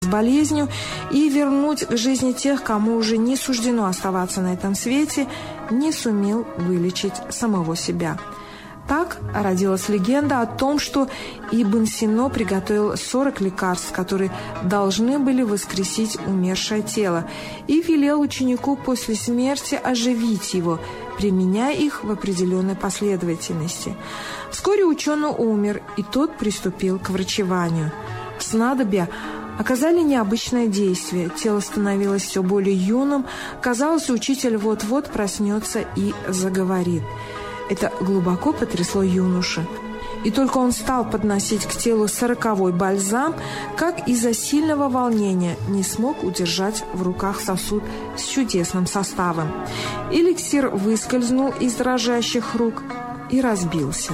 болезнью и вернуть к жизни тех, кому уже не суждено оставаться на этом свете, не сумел вылечить самого себя. Так родилась легенда о том, что Ибн Сина приготовил 40 лекарств, которые должны были воскресить умершее тело, и велел ученику после смерти оживить его, применяя их в определенной последовательности. Вскоре ученый умер, и тот приступил к врачеванию. Снадобья оказали необычное действие, тело становилось все более юным, казалось, учитель вот-вот проснется и заговорит. Это глубоко потрясло юношу. И только он стал подносить к телу 40-й бальзам, как из-за сильного волнения не смог удержать в руках сосуд с чудесным составом. Эликсир выскользнул из дрожащих рук и разбился.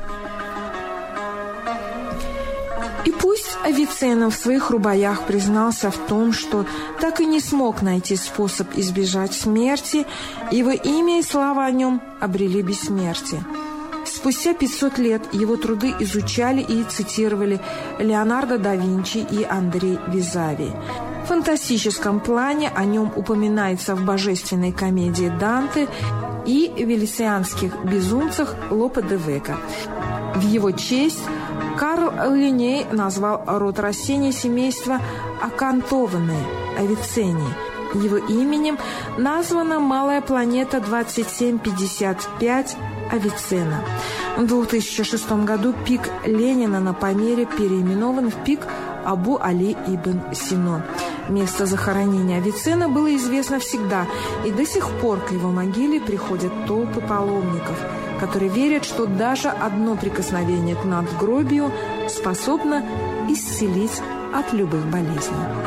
И пусть Авиценна в своих рубаях признался в том, что так и не смог найти способ избежать смерти, его имя и слава о нем обрели бессмертие. Спустя 500 лет его труды изучали и цитировали Леонардо да Винчи и Андрей Везавий. В фантастическом плане о нем упоминается в божественной комедии Данте и венецианских безумцах Лопе де Вега. В его честь Карл Линней назвал род растений семейства акантованные – Авиценнии. Его именем названа малая планета 2755 Авиценна. В 2006 году пик Ленина на Памире переименован в пик Абу-Али ибн Сина. Место захоронения Авиценны было известно всегда, и до сих пор к его могиле приходят толпы паломников, которые верят, что даже одно прикосновение к надгробию способно исцелить от любых болезней.